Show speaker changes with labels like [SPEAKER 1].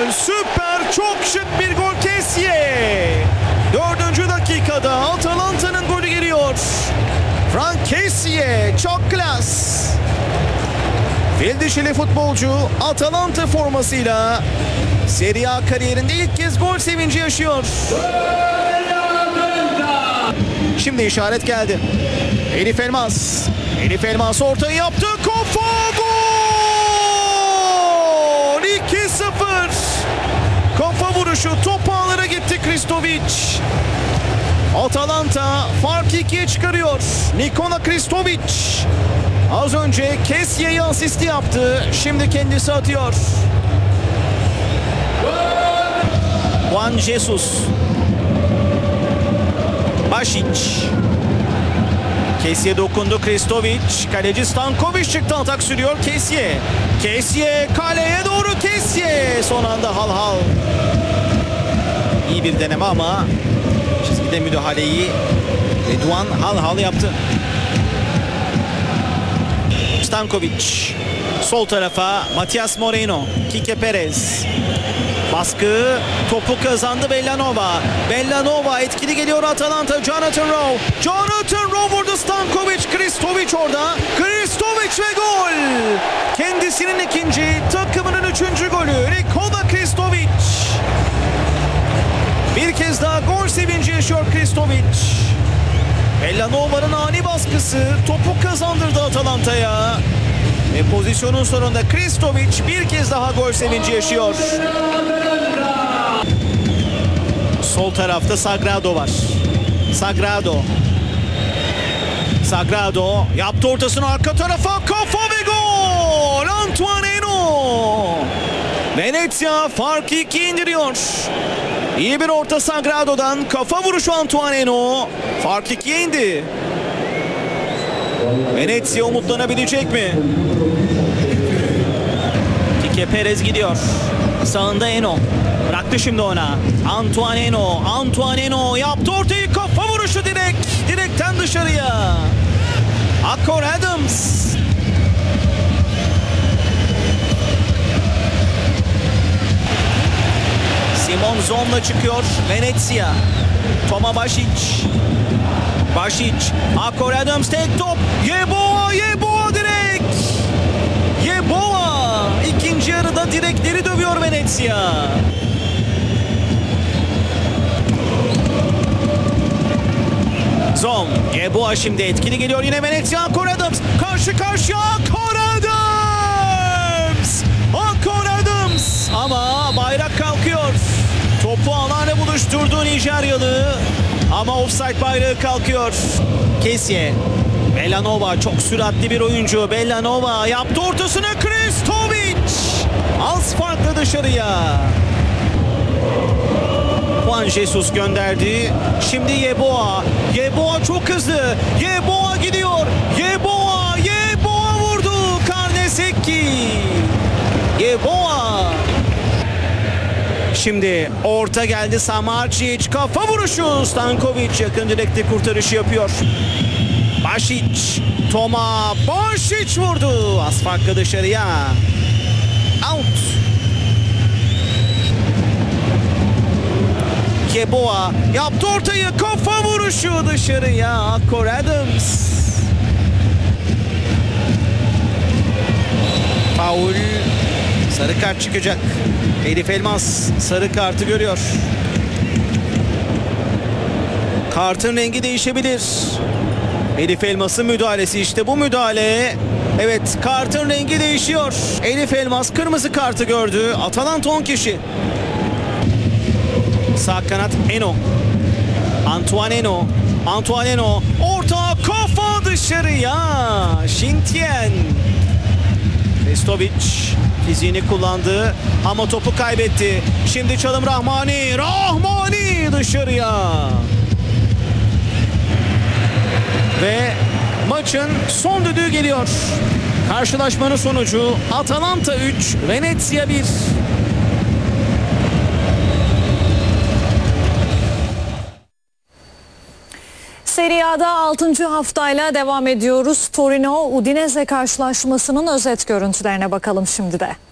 [SPEAKER 1] gol. Süper, çok şık bir gol Kessie. 4. dakikada Atalanta'nın golü geliyor. Franck Kessie çok klas. Fil dişili futbolcu Atalanta formasıyla Serie A kariyerinde ilk kez gol sevinci yaşıyor. Şimdi işaret geldi. Elif Elmas. Elif Elmas ortayı yaptı. Kafa gol! 2-0. Kafa vuruşu top ağlara gitti Kristovic. Atalanta farkı 2'ye çıkarıyor. Nikola Kristovic az önce Kessie'ye asisti yaptı. Şimdi kendisi atıyor. Juan Jesus. Basic. Kessie dokundu. Kristovic. Kaleci Stankovic çıktı. Atak sürüyor Kessie. Kessie kaleye doğru Kessie. Son anda hal. İyi bir deneme ama çizgide müdahaleyi Rıdvan hal yaptı. Stankovic. Sol tarafa Matias Moreno. Kike Perez. Baskı, topu kazandı Bellanova. Bellanova etkili geliyor Atalanta. Jonathan Rowe. Jonathan Rowe vurdu. Stankovic, Kristovic orada. Kristovic ve gol. Kendisinin ikinci, takımının 3. golü. Nikola Kristovic. Bir kez daha gol sevinci yaşıyor Kristovic. Bellanova'nın ani baskısı topu kazandırdı Atalanta'ya. Ve pozisyonun sonunda Kristovic bir kez daha gol sevinci yaşıyor. Sol tarafta Sagrado var. Sagrado yaptı ortasını arka tarafa. Kafa ve gol! Antoine Eno! Venezia farkı 2'ye indiriyor. İyi bir orta Sagrado'dan. Kafa vuruşu Antoine Eno. Fark 2'ye indi. Venezia umutlanabilecek mi? Kike Perez gidiyor. Sağında Eno. Bıraktı şimdi ona. Antoine Eno yaptı ortayı. Kafa vuruşu direkten dışarıya. Akor Adams. Simon Zon'la çıkıyor Venezia. Toma Basic. Akor Adams tek top. Yeboah direkt. Yeboah ikinci yarıda direkleri dövüyor Venezia. Zon. Yeboah şimdi etkili geliyor yine Venezia. Akor Adams karşı karşıya. Akor Adams ama bayrak kalkıyor. Topu alana buluşturdu Nijeryalı. Ama offside bayrağı kalkıyor. Kessie. Bellanova çok süratli bir oyuncu. Bellanova yaptı ortasını. Kristovic. Az farklı dışarıya. Juan Jesus gönderdi. Şimdi Yeboah. Yeboah çok hızlı. Yeboah gidiyor. Yeboah vurdu. Karnesecki. Yeboah. Şimdi orta geldi Samardzic. Kafa vuruşu. Stankovic yakın direkte kurtarışı yapıyor. Basic. Toma Basic vurdu. Az farklı dışarıya. Out. Yeboah yaptı ortayı. Kafa vuruşu dışarıya. Akor Adams. Faul. Sarı kart çıkacak. Elif Elmas sarı kartı görüyor. Kartın rengi değişebilir. Elif Elmas'ın müdahalesi, işte bu müdahale. Evet, kartın rengi değişiyor. Elif Elmas kırmızı kartı gördü. Atalanta 10 kişi. Sağ kanat Eno. Antoine Eno. Orta kafa dışarıya. Şintien. Kristovic fiziğini kullandı ama topu kaybetti. Şimdi çalım Rahmani dışarıya. Ve maçın son düdüğü geliyor. Karşılaşmanın sonucu Atalanta 3, Venezia 1.
[SPEAKER 2] Serie A'da 6. haftayla devam ediyoruz. Torino-Udinese karşılaşmasının özet görüntülerine bakalım şimdi de.